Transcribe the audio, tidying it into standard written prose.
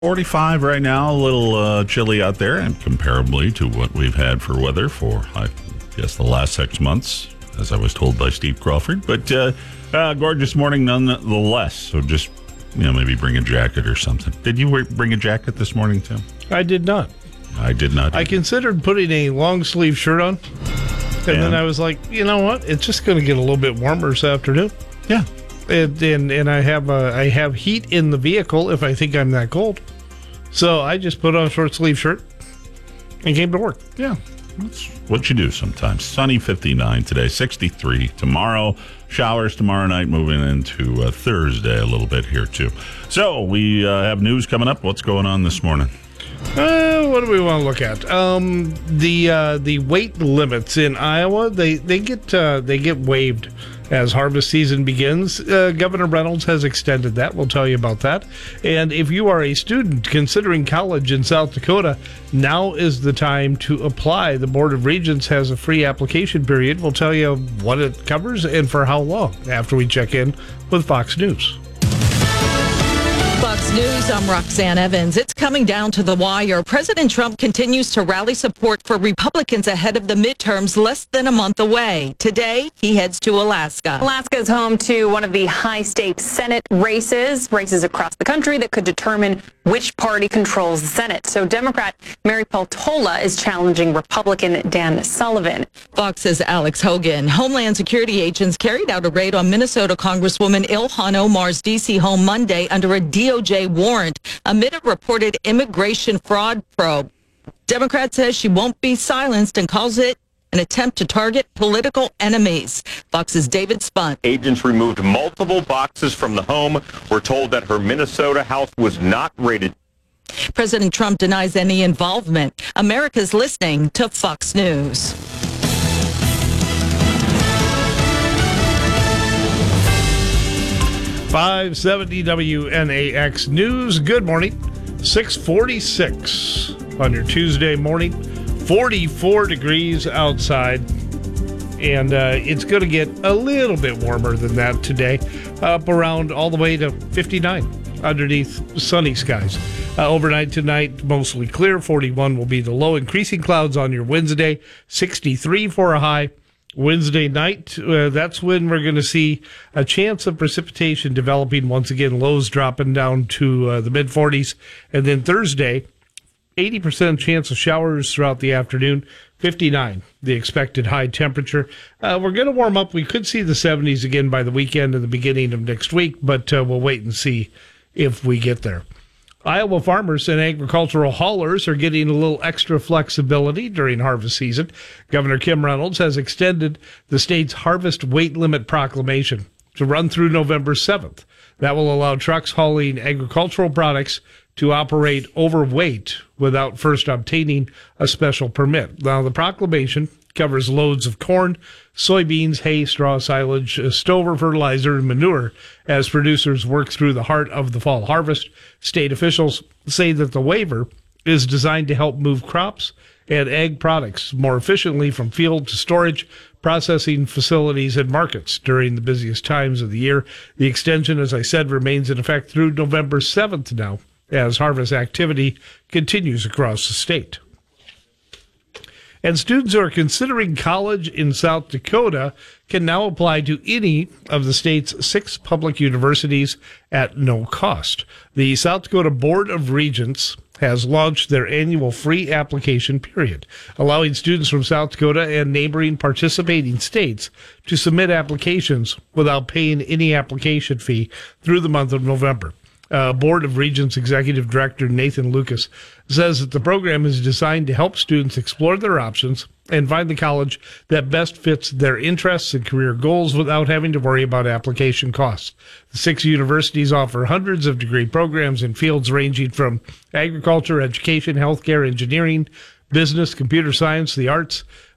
45 right now, a little chilly out there, and comparably to what we've had for weather for, I guess, the last 6 months, as I was told by Steve Crawford. But gorgeous morning nonetheless, so just, maybe bring a jacket or something. Did you bring a jacket this morning, Tim? I did not. I did not. I considered putting a long sleeve shirt on, and then I was like, you know what? It's just going to get a little bit warmer this afternoon. Yeah. And I have heat in the vehicle if I think I'm that cold. So I just put on a short sleeve shirt and came to work. Yeah, that's what you do sometimes. Sunny 59 today, 63 tomorrow. Showers tomorrow night, moving into Thursday a little bit here too. So we have news coming up. What's going on this morning? What do we want to look at? The weight limits in Iowa they get waived as harvest season begins. Governor Reynolds has extended that. We'll tell you about that. And if you are a student considering college in South Dakota, now is the time to apply. The Board of Regents has a free application period. We'll tell you what it covers and for how long after we check in with Fox News. Fox News, I'm Roxanne Evans. It's coming down to the wire. President Trump continues to rally support for Republicans ahead of the midterms less than a month away. Today, he heads to Alaska. Alaska is home to one of the high-stakes Senate races across the country that could determine which party controls the Senate. So Democrat Mary Peltola is challenging Republican Dan Sullivan. Fox's Alex Hogan. Homeland Security agents carried out a raid on Minnesota Congresswoman Ilhan Omar's D.C. home Monday under a DOJ warrant amid a reported immigration fraud probe. Democrat says she won't be silenced and calls it an attempt to target political enemies. Fox's David Spunt. Agents removed multiple boxes from the home. We're told that her Minnesota house was not raided. President Trump denies any involvement. America's listening to Fox News. .570 WNAX News. Good morning. 6:46 on your Tuesday morning. 44 degrees outside, and it's going to get a little bit warmer than that today, up around all the way to 59 underneath sunny skies. Overnight tonight, mostly clear. 41 will be the low. Increasing clouds on your Wednesday. 63 for a high. Wednesday night, that's when we're going to see a chance of precipitation developing once again, lows dropping down to the mid-40s. And then Thursday, 80% chance of showers throughout the afternoon, 59 the expected high temperature. We're going to warm up. We could see the 70s again by the weekend and the beginning of next week, but we'll wait and see if we get there. Iowa farmers and agricultural haulers are getting a little extra flexibility during harvest season. Governor Kim Reynolds has extended the state's harvest weight limit proclamation to run through November 7th. That will allow trucks hauling agricultural products to operate overweight without first obtaining a special permit. Now, the proclamation covers loads of corn, soybeans, hay, straw, silage, stover, fertilizer, and manure as producers work through the heart of the fall harvest. State officials say that the waiver is designed to help move crops and ag products more efficiently from field to storage, processing facilities, and markets during the busiest times of the year. The extension, as I said, remains in effect through November 7th now, as harvest activity continues across the state. And students who are considering college in South Dakota can now apply to any of the state's 6 public universities at no cost. The South Dakota Board of Regents has launched their annual free application period, allowing students from South Dakota and neighboring participating states to submit applications without paying any application fee through the month of November. Board of Regents Executive Director Nathan Lucas says that the program is designed to help students explore their options and find the college that best fits their interests and career goals without having to worry about application costs. The 6 universities offer hundreds of degree programs in fields ranging from agriculture, education, healthcare, engineering, business, computer science, the arts,